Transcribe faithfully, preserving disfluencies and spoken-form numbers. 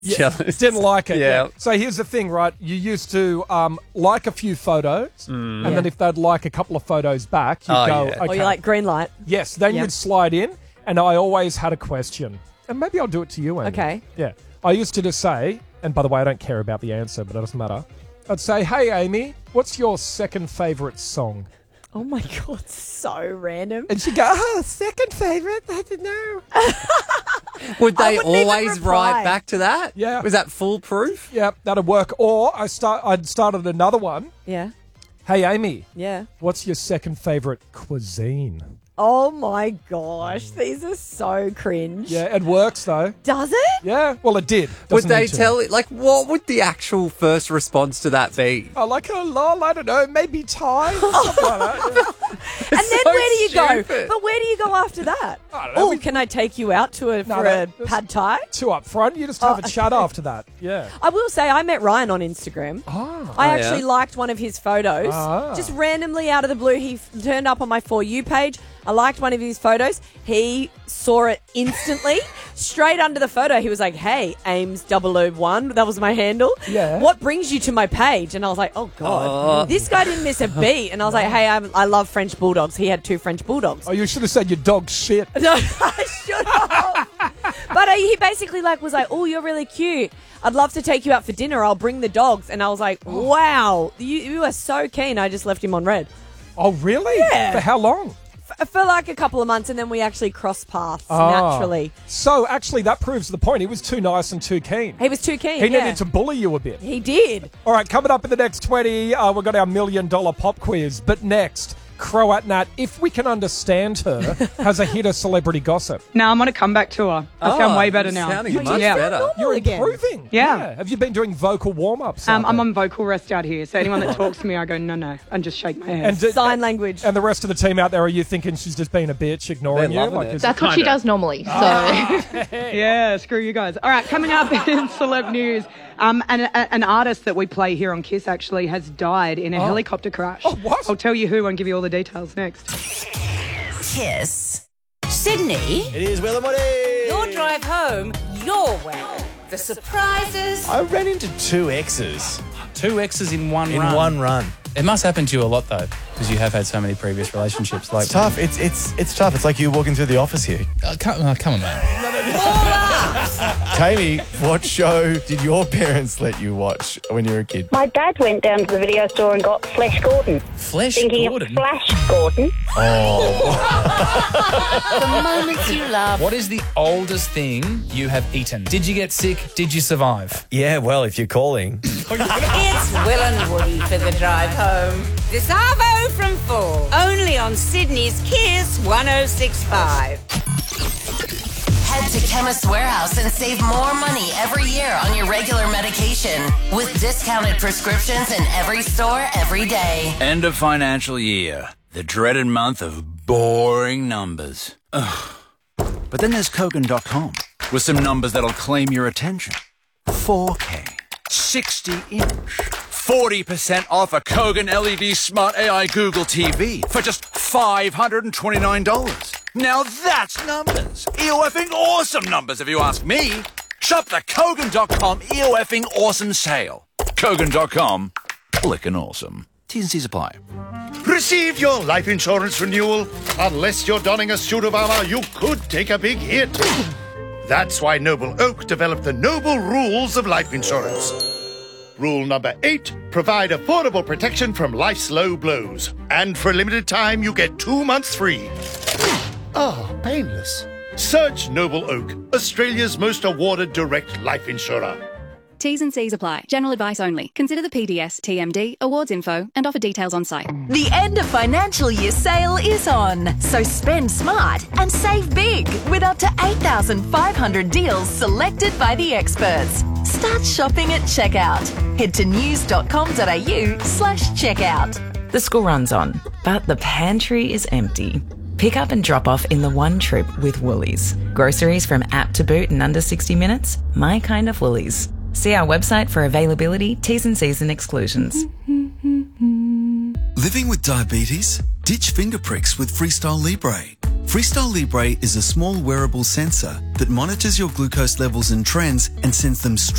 Yeah, Jealous. didn't like it. Yeah. Yeah. So here's the thing, right? You used to um, like a few photos, and Yeah. then if they'd like a couple of photos back, you'd Oh, go, yeah. okay. Or you like green light. Yes, then Yep. you'd slide in, and I always had a question. And maybe I'll do it to you, Amy. Okay. Yeah. I used to just say, and by the way, I don't care about the answer, but it doesn't matter. I'd say, hey, Amy, what's your second favourite song? Oh my God, so random. And she'd go, oh, second favourite? I don't know. Would I they wouldn't even always reply. write back to that? Yeah. Was that foolproof? Yeah, that'd work. Or I start, I'd started another one. Yeah, Hey, Amy, yeah. what's your second favourite cuisine? Oh my gosh, these are so cringe. Yeah, it works, though. Does it? Yeah, well, it did. Would Doesn't they need to. tell it? Like, what would the actual first response to that be? Oh, like, oh, lol, I don't know, maybe Thai? Something like that. Yeah. And then so where do you go? stupid. But where do you go after that? I don't know, Oh, we- can I take you out to a No, for that- a pad thai? Too up front. You just have Oh, a chat okay. after that. Yeah. I will say I met Ryan on Instagram. Oh. I Oh, actually yeah? liked one of his photos. Ah. Just randomly out of the blue, he f- turned up on my For You page. I liked one of his photos. He saw it instantly. Straight under the photo, he was like, hey, Ames double oh one. That was my handle. Yeah. What brings you to my page? And I was like, oh, God. Oh. This guy didn't miss a beat. And I was like, hey, I'm, I love French Bulldogs. He had two French Bulldogs. Oh, you should have said your dog's shit. No, I should have. But uh, he basically like was like, oh, you're really cute. I'd love to take you out for dinner. I'll bring the dogs. And I was like, wow, you, you are so keen. I just left him on red. Oh, really? Yeah. For how long? F- for like a couple of months, and then we actually crossed paths Ah. naturally. So, actually, that proves the point. He was too nice and too keen. He was too keen. He yeah. needed to bully you a bit. He did. All right, coming up in the next twenty, uh, we've got our million dollar pop quiz. But next, Croat Nat, if we can understand her, has a hit of celebrity gossip. No, I'm on a comeback tour. I Oh, sound way better you're now. sounding Oh, much you sound better. normal You're again. improving. Yeah. Have you been doing vocal warm-ups? Um, out I'm there? on vocal rest out here, so anyone that talks to me, I go, no, no, and just shake my head. And, d- Sign language. and the rest of the team out there, are you thinking she's just being a bitch, ignoring They're you? loving it. is- That's what she does normally. So Yeah, screw you guys. All right, coming up in celeb news, um, an, a, an artist that we play here on Kiss actually has died in a helicopter crash. Oh, what? I'll tell you who and give you all the details next. Kiss. Sydney, It is Will and Woody. your drive home, your way. The surprises. I ran into two exes Two exes in one in run. one run. It must happen to you a lot though, because you have had so many previous relationships. Like It's tough. It's it's it's tough. It's like you walking through the office here. Uh, come, oh, come on, man. Tammy, what show did your parents let you watch when you were a kid? My dad went down to the video store and got Flash Gordon. Flesh Thinking Gordon. of Flash Gordon. The moments you love. What is the oldest thing you have eaten? Did you get sick? Did you survive? Yeah, well, if you're calling. It's Will and Woody for the drive home. This Arvo from four. Only on Sydney's Kiss one oh six point five. Head to Chemist Warehouse and save more money every year on your regular medication with discounted prescriptions in every store every day. End of financial year. The dreaded month of boring numbers. Ugh. But then there's Kogan dot com with some numbers that'll claim your attention. four K, sixty inch, forty percent off a Kogan L E D Smart A I Google T V for just five hundred twenty-nine dollars. Now that's numbers. E-O-F-ing awesome numbers if you ask me. Shop the Kogan dot com E-O-F-ing awesome sale. Kogan dot com, clickin' awesome. T's and C's apply. Receive your life insurance renewal. Unless you're donning a suit of armor, you could take a big hit. That's why Noble Oak developed the Noble Rules of Life Insurance. Rule number eight, provide affordable protection from life's low blows. And for a limited time, you get two months free. Oh, painless. Search Noble Oak, Australia's most awarded direct life insurer. T's and C's apply. General advice only. Consider the P D S, T M D, awards info, and offer details on site. The end of financial year sale is on, so spend smart and save big with up to eight thousand five hundred deals selected by the experts. Start shopping at checkout. Head to news.com.au slash checkout. The school run's on, but the pantry is empty. Pick up and drop off in the one trip with Woolies. Groceries from app to boot in under sixty minutes. My kind of Woolies. See our website for availability, T's and C's and exclusions. Living with diabetes? Ditch finger pricks with Freestyle Libre. Freestyle Libre is a small wearable sensor that monitors your glucose levels and trends and sends them straight